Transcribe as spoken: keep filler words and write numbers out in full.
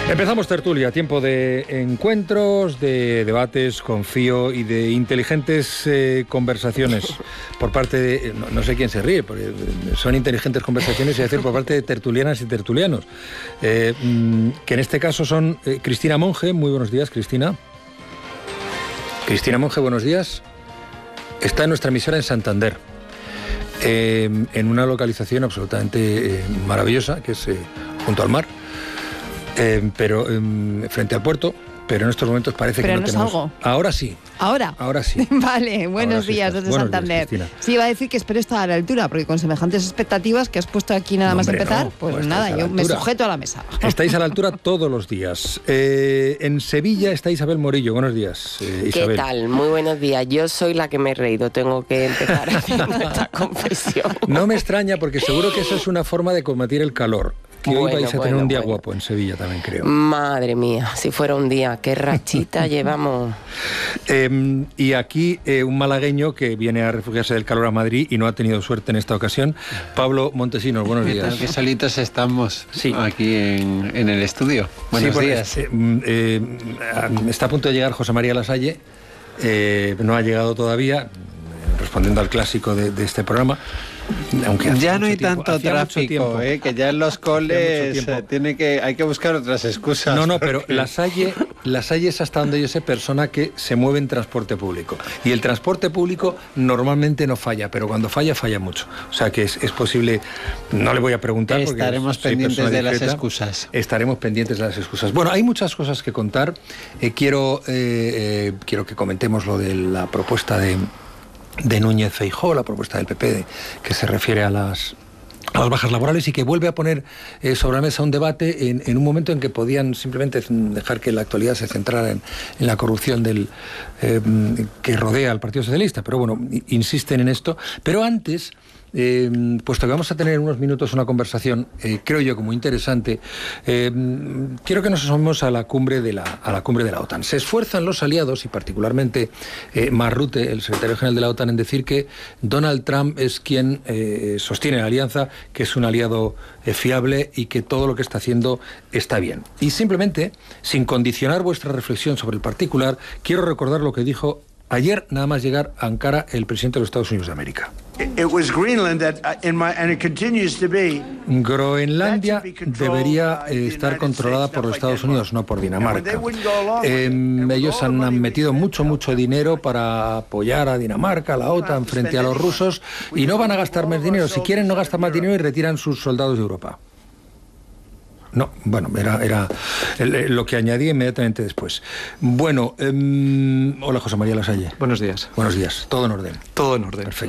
Empezamos tertulia, tiempo de encuentros, de debates, confío y de inteligentes eh, conversaciones por parte de... No, no sé quién se ríe, porque son inteligentes conversaciones, es decir, por parte de tertulianas y tertulianos, eh, que en este caso son eh, Cristina Monge. Muy buenos días, Cristina. Cristina Monge, buenos días. Está en nuestra emisora en Santander, eh, en una localización absolutamente eh, maravillosa, que es eh, junto al mar. Eh, pero eh, frente al puerto, pero en estos momentos parece pero que no, no tenemos... salgo. Ahora sí. ¿Ahora? Ahora sí. Vale, buenos Ahora sí días estás. desde Buenos Santander. días, Cristina. Sí, iba a decir que espero estar a la altura, porque con semejantes expectativas que has puesto aquí nada No, más hombre, empezar, no, pues pues nada, estáis a yo la me altura. sujeto a la mesa. Estáis a la altura todos los días. Eh, en Sevilla está Isabel Morillo. Buenos días, eh, Isabel. ¿Qué tal? Muy buenos días. Yo soy la que me he reído. Tengo que empezar haciendo esta confesión. No me extraña, porque seguro que eso es una forma de combatir el calor. Que hoy Bueno, vais a tener bueno, un día bueno. guapo en Sevilla también, creo. Madre mía, si fuera un día, qué rachita llevamos. Eh, y aquí eh, un malagueño que viene a refugiarse del calor a Madrid y no ha tenido suerte en esta ocasión, Pablo Montesinos. Buenos ¿Qué días. tal? Qué solitos estamos Sí. aquí en, en el estudio. Buenos Sí, bueno, días. eh, eh, está a punto de llegar José María Lasalle, eh, no ha llegado todavía, respondiendo al clásico de, de este programa. Aunque Ya no hay tiempo, tanto tráfico, tráfico, eh, que ya en los coles eh, tiene que, hay que buscar otras excusas. No, no, pero porque... Lasalle, Lasalle es, hasta donde yo sé, persona que se mueve en transporte público. Y el transporte público normalmente no falla, pero cuando falla, falla mucho. O sea que es, es posible, no le voy a preguntar. Porque Estaremos soy pendientes persona de las discreta. excusas. Estaremos pendientes de las excusas. Bueno, hay muchas cosas que contar. Eh, quiero, eh, eh, quiero que comentemos lo de la propuesta de... de Núñez Feijóo, la propuesta del P P de, que se refiere a las, a las bajas laborales y que vuelve a poner eh, sobre la mesa un debate en, en un momento en que podían simplemente dejar que la actualidad se centrara en, en la corrupción del, eh, que rodea al Partido Socialista. Pero bueno, insisten en esto. Pero antes... Eh, puesto que vamos a tener en unos minutos una conversación, eh, creo yo, como interesante, eh, quiero que nos asomemos a la cumbre de la, a la cumbre de la OTAN. Se esfuerzan los aliados, y particularmente eh, Mark Rutte, el secretario general de la OTAN, en decir que Donald Trump es quien eh, sostiene la alianza, que es un aliado eh, fiable y que todo lo que está haciendo está bien. Y simplemente, sin condicionar vuestra reflexión sobre el particular, quiero recordar lo que dijo ayer, nada más llegar a Ankara, el presidente de los Estados Unidos de América. It was Greenland that, uh, in my, and it continues to be. Groenlandia debería eh, estar controlada por los Estados Unidos, no por Dinamarca. Eh, ellos han, han metido mucho, mucho dinero para apoyar a Dinamarca, a la OTAN, frente a los rusos, y no van a gastar más dinero. Si quieren, no gastan más dinero y retiran sus soldados de Europa. No, bueno, era, era el, lo que añadí inmediatamente después. Bueno, eh, hola José María Lasalle. Buenos días. Buenos días, todo en orden. Todo en orden. Perfecto.